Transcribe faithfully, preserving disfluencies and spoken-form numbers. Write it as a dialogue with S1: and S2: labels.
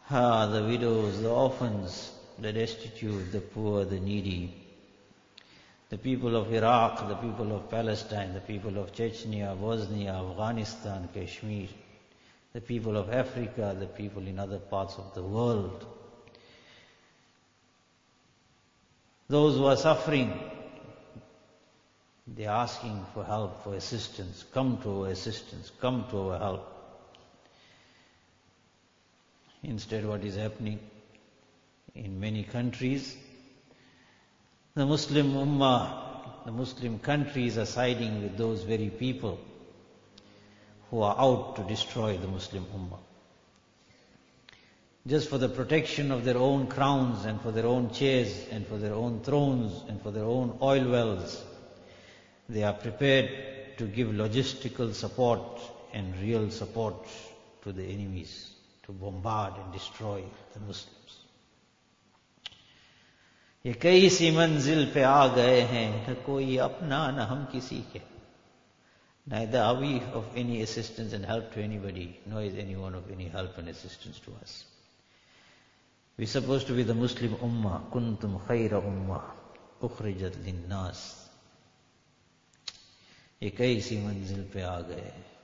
S1: Ah, the widows, the orphans, the destitute, the poor, the needy, the people of Iraq, the people of Palestine, the people of Chechnya, Bosnia, Afghanistan, Kashmir, the people of Africa, the people in other parts of the world, those who are suffering, they are asking for help, for assistance. Come to our assistance, come to our help. Instead, what is happening in many countries, the Muslim Ummah, the Muslim countries are siding with those very people who are out to destroy the Muslim Ummah. Just for the protection of their own crowns and for their own chairs and for their own thrones and for their own oil wells, they are prepared to give logistical support and real support to the enemies, to bombard and destroy the Muslims. ये कई सी मंजिल पे आ गए हैं, न कोई अपना न हम किसी के. Neither are we of any assistance and help to anybody, nor is anyone of any help and assistance to us. We're supposed to be the Muslim Ummah. Kuntum khayra ummah ukhrijat linnas. ये कई सी मंजिल पे आ गए.